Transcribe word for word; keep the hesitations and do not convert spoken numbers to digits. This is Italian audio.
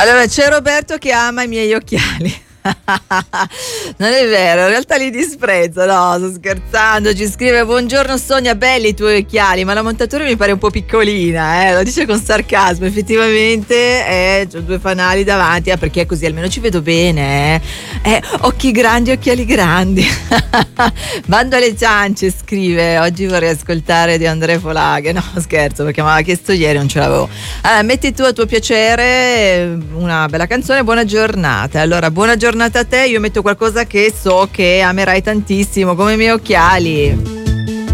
Allora, c'è Roberto che ama i miei occhiali. Non è vero, in realtà li disprezzo, no, sto scherzando. Ci scrive: buongiorno Sonia, belli i tuoi occhiali, ma la montatura mi pare un po' piccolina, eh? Lo dice con sarcasmo. Effettivamente eh, ho due fanali davanti, eh, perché così almeno ci vedo bene, eh? Eh, occhi grandi, occhiali grandi. Bando alle ciance, scrive: oggi vorrei ascoltare di Andrea Folaghe. No, scherzo, perché mi aveva chiesto ieri, non ce l'avevo. Allora, metti tu a tuo piacere una bella canzone. Buona giornata. Allora, buona giornata a te. Io metto qualcosa che so che amerai tantissimo, come i miei occhiali.